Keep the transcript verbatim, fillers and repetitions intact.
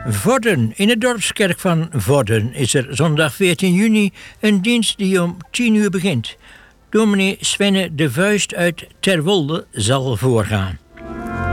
Vorden. In de dorpskerk van Vorden is er zondag veertien juni een dienst die om tien uur begint. Dominee Svenne de Vuist uit Terwolde zal voorgaan.